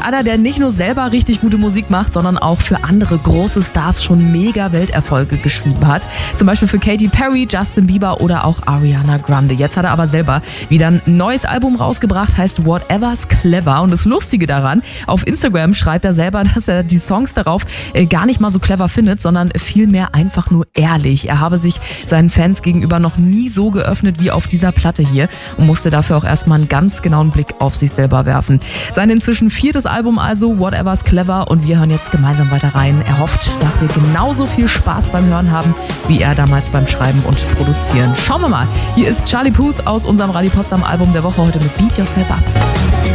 Und einer, der nicht nur selber richtig gute Musik macht, sondern auch für andere große Stars schon mega Welterfolge geschrieben hat. Zum Beispiel für Katy Perry, Justin Bieber oder auch Ariana Grande. Jetzt hat er aber selber wieder ein neues Album rausgebracht, heißt Whatever's Clever. Und das Lustige daran, auf Instagram schreibt er selber, dass er die Songs darauf gar nicht mal so clever findet, sondern vielmehr einfach nur ehrlich. Er habe sich seinen Fans gegenüber noch nie so geöffnet wie auf dieser Platte hier und musste dafür auch erstmal einen ganz genauen Blick auf sich selber werfen. Sein inzwischen 4. Album also, Whatever's Clever, und wir hören jetzt gemeinsam weiter rein. Er hofft, dass wir genauso viel Spaß beim Hören haben, wie er damals beim Schreiben und Produzieren. Schauen wir mal. Hier ist Charlie Puth aus unserem Radio Potsdam Album der Woche heute mit Beat Yourself Up.